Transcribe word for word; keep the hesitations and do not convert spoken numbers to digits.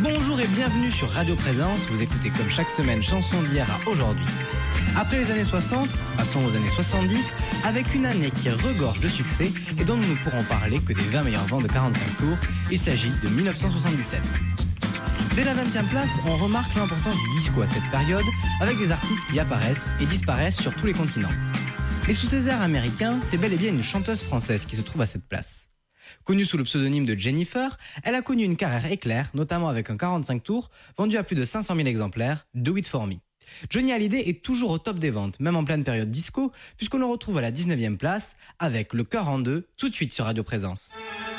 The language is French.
Bonjour et bienvenue sur Radio Présence. Vous écoutez comme chaque semaine Chansons d'hier à aujourd'hui. Après les années soixante, passons aux années soixante-dix, avec une année qui regorge de succès et dont nous ne pourrons parler que des vingt meilleures ventes de quarante-cinq tours. Il s'agit de dix-neuf cent soixante-dix-sept. Dès la vingtième place, on remarque l'importance du disco à cette période, avec des artistes qui apparaissent et disparaissent sur tous les continents. Mais sous ces airs américains, c'est bel et bien une chanteuse française qui se trouve à cette place. Connue sous le pseudonyme de Jennifer, elle a connu une carrière éclair, notamment avec un quarante-cinq tours vendu à plus de cinq cent mille exemplaires, Do It For Me. Johnny Hallyday est toujours au top des ventes, même en pleine période disco, puisqu'on le retrouve à la dix-neuvième place avec Le Cœur en deux, tout de suite sur Radio Présence.